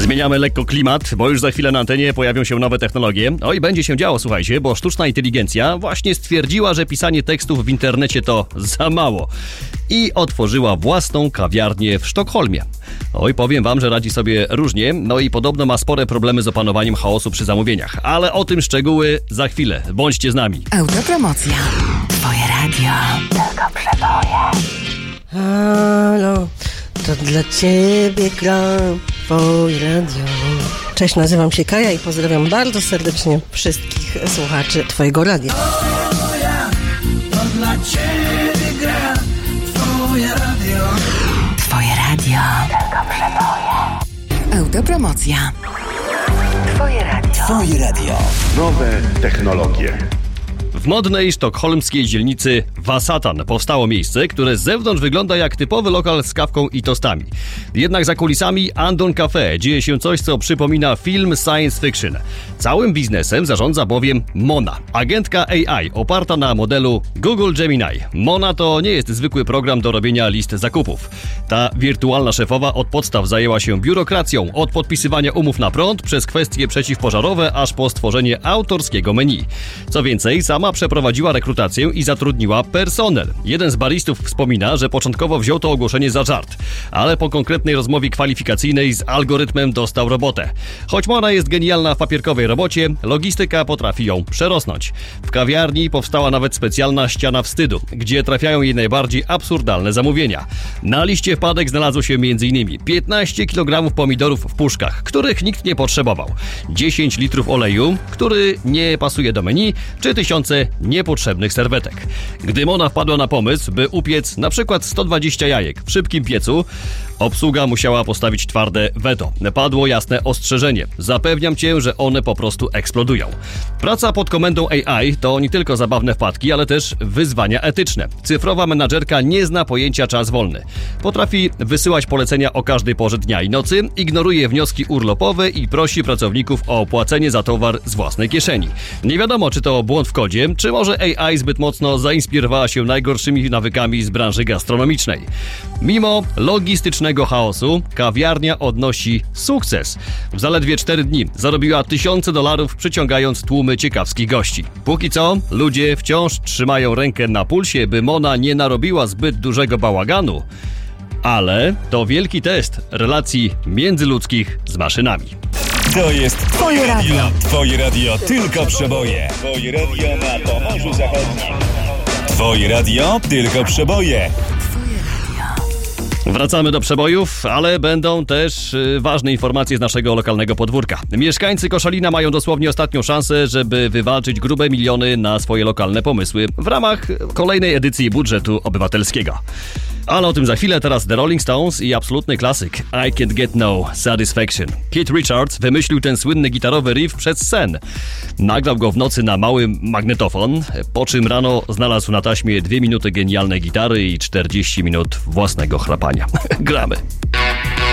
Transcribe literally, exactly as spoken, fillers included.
Zmieniamy lekko klimat, bo już za chwilę na antenie pojawią się nowe technologie. Oj, będzie się działo, słuchajcie, bo sztuczna inteligencja właśnie stwierdziła, że pisanie tekstów w internecie to za mało. I otworzyła własną kawiarnię w Sztokholmie. Oj, powiem wam, że radzi sobie różnie, no i podobno ma spore problemy z opanowaniem chaosu przy zamówieniach. Ale o tym szczegóły za chwilę. Bądźcie z nami. Autopromocja. Twoje radio. Tylko przeboje. Halo, to dla ciebie gram Twoje radio. Cześć, nazywam się Kaja i pozdrawiam bardzo serdecznie wszystkich słuchaczy Twojego radia. O ja, to dla ciebie gra Twoje radio. Twoje radio. Tylko przeboje. Autopromocja. Twoje radio. Twoje radio. Nowe technologie. W modnej sztokholmskiej dzielnicy Vasatan powstało miejsce, które z zewnątrz wygląda jak typowy lokal z kawką i tostami. Jednak za kulisami Andon Cafe dzieje się coś, co przypomina film science fiction. Całym biznesem zarządza bowiem Mona, agentka A I oparta na modelu Google Gemini. Mona to nie jest zwykły program do robienia list zakupów. Ta wirtualna szefowa od podstaw zajęła się biurokracją, od podpisywania umów na prąd przez kwestie przeciwpożarowe, aż po stworzenie autorskiego menu. Co więcej, sama przeprowadziła rekrutację i zatrudniła personel. Jeden z baristów wspomina, że początkowo wziął to ogłoszenie za żart, ale po konkretnej rozmowie kwalifikacyjnej z algorytmem dostał robotę. Choć Mona jest genialna w papierkowej robocie, logistyka potrafi ją przerosnąć. W kawiarni powstała nawet specjalna ściana wstydu, gdzie trafiają jej najbardziej absurdalne zamówienia. Na liście wpadek znalazło się m.in. piętnaście kilogramów pomidorów w puszkach, których nikt nie potrzebował, dziesięć litrów oleju, który nie pasuje do menu, czy tysiące niepotrzebnych serwetek. Gdy Mona wpadła na pomysł, by upiec na przykład sto dwadzieścia jajek w szybkim piecu, obsługa musiała postawić twarde weto. Padło jasne ostrzeżenie. Zapewniam cię, że one po prostu eksplodują. Praca pod komendą A I to nie tylko zabawne wpadki, ale też wyzwania etyczne. Cyfrowa menadżerka nie zna pojęcia czas wolny. Potrafi wysyłać polecenia o każdej porze dnia i nocy, ignoruje wnioski urlopowe i prosi pracowników o opłacenie za towar z własnej kieszeni. Nie wiadomo, czy to błąd w kodzie, czy może A I zbyt mocno zainspirowała się najgorszymi nawykami z branży gastronomicznej. Mimo logistycznego chaosu, kawiarnia odnosi sukces. W zaledwie cztery dni zarobiła tysiące dolarów, przyciągając tłumy ciekawskich gości. Póki co, ludzie wciąż trzymają rękę na pulsie, by Mona nie narobiła zbyt dużego bałaganu. Ale to wielki test relacji międzyludzkich z maszynami. To jest Twoje radio. Twoje radio, tylko przeboje. Twoje radio na Pomorzu Zachodnim. Twoje radio, tylko przeboje. Wracamy do przebojów, ale będą też y, ważne informacje z naszego lokalnego podwórka. Mieszkańcy Koszalina mają dosłownie ostatnią szansę, żeby wywalczyć grube miliony na swoje lokalne pomysły w ramach kolejnej edycji budżetu obywatelskiego. Ale o tym za chwilę. Teraz The Rolling Stones i absolutny klasyk I Can't Get No Satisfaction. Keith Richards wymyślił ten słynny gitarowy riff przed sen. Nagrał go w nocy na mały magnetofon, po czym rano znalazł na taśmie dwie minuty genialnej gitary i czterdzieści minut własnego chrapania. Gramy.